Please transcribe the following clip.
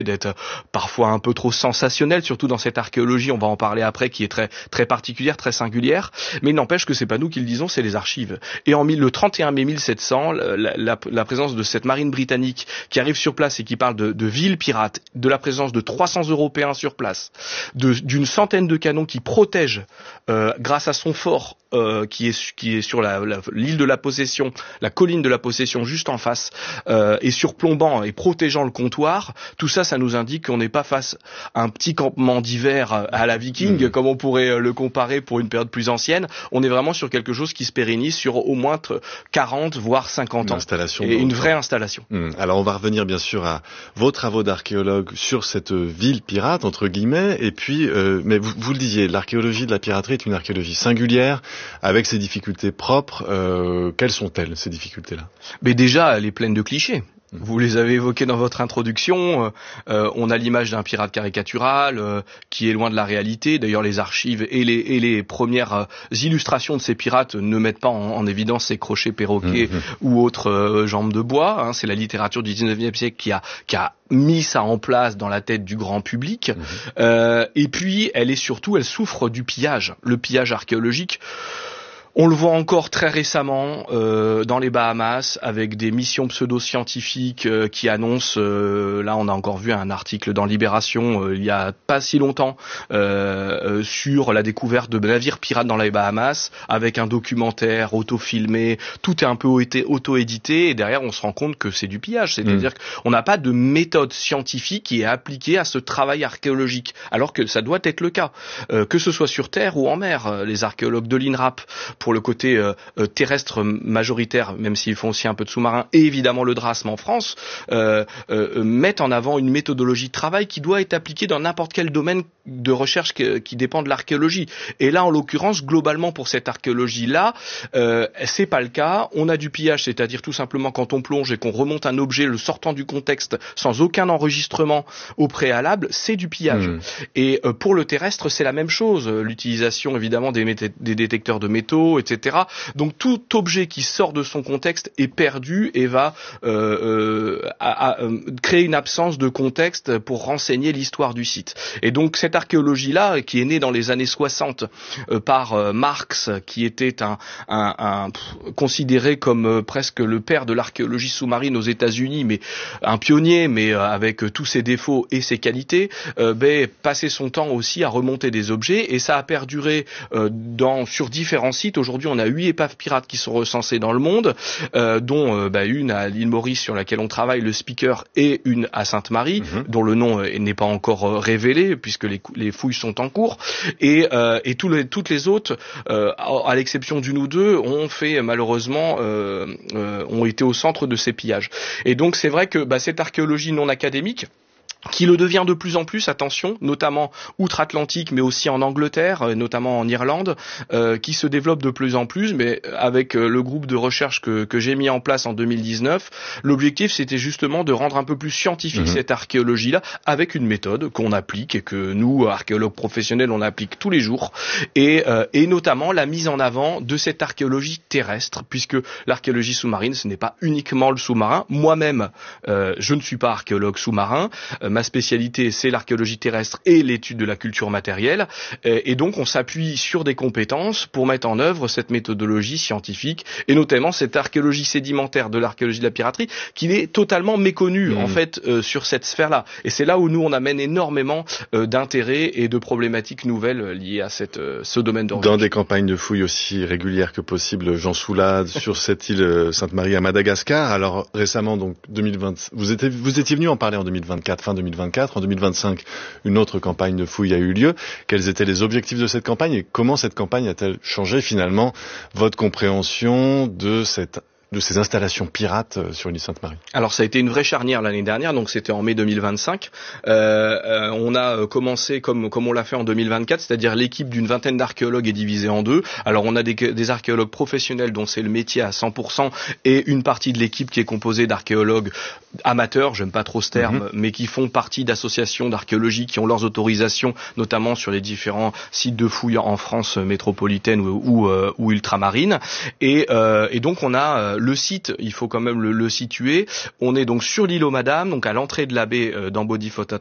d'être parfois un peu trop sensationnel, surtout dans cette archéologie, on va en parler après, qui est très très particulière, très singulière, mais il n'empêche que c'est pas nous qui le disons, c'est les archives. Et le 31 mai 1700, la présence de cette marine britannique qui arrive sur place et qui parle de villes pirates, de la présence de 300 Européens sur place, d'une centaine de canons qui protègent, grâce à son fort, qui est sur l'île de la Possession, la colline de la Possession juste en face, et surplombant et protégeant le comptoir, tout ça, ça nous indique qu'on n'est pas face à un petit campement d'hiver à la Viking, comme on pourrait le comparer pour une période plus ancienne. On est vraiment sur quelque chose qui se pérennise sur au moins 40, voire 50 ans. Et une vraie installation. Alors on va revenir bien sûr à vos travaux d'archéologue sur cette ville pirate, entre guillemets, et puis, mais vous le disiez, l'archéologie de la piraterie est une archéologie singulière, avec ses difficultés propres. Quelles sont-elles, ces difficultés-là? Mais déjà, elle est pleine de clichés. Vous les avez évoqués dans votre introduction. On a l'image d'un pirate caricatural qui est loin de la réalité. D'ailleurs, les archives et les premières illustrations de ces pirates ne mettent pas en évidence ces crochets perroquets ou autres jambes de bois. C'est la littérature du 19e siècle qui a mis ça en place dans la tête du grand public. Et puis, elle souffre du pillage. Le pillage archéologique, on le voit encore très récemment dans les Bahamas avec des missions pseudo-scientifiques qui annoncent, là on a encore vu un article dans Libération il y a pas si longtemps sur la découverte de navires pirates dans les Bahamas avec un documentaire auto-filmé, tout est un peu auto-édité et derrière on se rend compte que c'est du pillage, c'est-à-dire qu'on n'a pas de méthode scientifique qui est appliquée à ce travail archéologique alors que ça doit être le cas, que ce soit sur terre ou en mer. Les archéologues de l'INRAP pour le côté terrestre majoritaire, même s'ils font aussi un peu de sous-marin, et évidemment le DRASM en France, mettent en avant une méthodologie de travail qui doit être appliquée dans n'importe quel domaine de recherche qui dépend de l'archéologie. Et là, en l'occurrence, globalement pour cette archéologie-là, c'est pas le cas. On a du pillage, c'est-à-dire tout simplement quand on plonge et qu'on remonte un objet le sortant du contexte sans aucun enregistrement au préalable, c'est du pillage. Et pour le terrestre, c'est la même chose. L'utilisation évidemment des détecteurs de métaux, etc. Donc tout objet qui sort de son contexte est perdu et va créer une absence de contexte pour renseigner l'histoire du site. Et donc cette archéologie-là, qui est née dans les années 60 par Marx, qui était considéré comme presque le père de l'archéologie sous-marine aux États-Unis, mais un pionnier, mais avec tous ses défauts et ses qualités, passait son temps aussi à remonter des objets et ça a perduré sur différents sites. Aujourd'hui, on a 8 épaves pirates qui sont recensées dans le monde, dont une à l'île Maurice sur laquelle on travaille, le Speaker, et une à Sainte-Marie, dont le nom n'est pas encore révélé puisque les fouilles sont en cours. Et toutes les autres, à l'exception d'une ou deux, ont fait malheureusement ont été au centre de ces pillages. Et donc c'est vrai que cette archéologie non académique, qui le devient de plus en plus, attention, notamment outre-Atlantique, mais aussi en Angleterre, notamment en Irlande, qui se développe de plus en plus, mais avec le groupe de recherche que j'ai mis en place en 2019, l'objectif c'était justement de rendre un peu plus scientifique cette archéologie-là, avec une méthode qu'on applique et que nous, archéologues professionnels, on applique tous les jours, et notamment la mise en avant de cette archéologie terrestre, puisque l'archéologie sous-marine, ce n'est pas uniquement le sous-marin. Moi-même, je ne suis pas archéologue sous-marin, ma spécialité, c'est l'archéologie terrestre et l'étude de la culture matérielle. Et donc, on s'appuie sur des compétences pour mettre en œuvre cette méthodologie scientifique et notamment cette archéologie sédimentaire de l'archéologie de la piraterie qui est totalement méconnue, en fait, sur cette sphère-là. Et c'est là où nous, on amène énormément d'intérêts et de problématiques nouvelles liées à ce domaine de recherche. Dans des campagnes de fouilles aussi régulières que possible, Jean Soulade, sur cette île Sainte-Marie à Madagascar. Alors, récemment, donc, 2020, vous étiez venu en parler en 2024, fin 2024. En 2025, une autre campagne de fouilles a eu lieu. Quels étaient les objectifs de cette campagne et comment cette campagne a-t-elle changé finalement votre compréhension de ces installations pirates sur l'île Sainte-Marie? Alors ça a été une vraie charnière l'année dernière, donc c'était en mai 2025. On a commencé comme on l'a fait en 2024, c'est-à-dire l'équipe d'une vingtaine d'archéologues est divisée en deux. Alors on a des archéologues professionnels dont c'est le métier à 100% et une partie de l'équipe qui est composée d'archéologues amateurs, j'aime pas trop ce terme, mais qui font partie d'associations d'archéologie qui ont leurs autorisations, notamment sur les différents sites de fouilles en France métropolitaine ou ultramarine. Et donc on a Le site, il faut quand même le situer. On est donc sur l'île aux Madames, donc à l'entrée de la baie d'Ambodifoto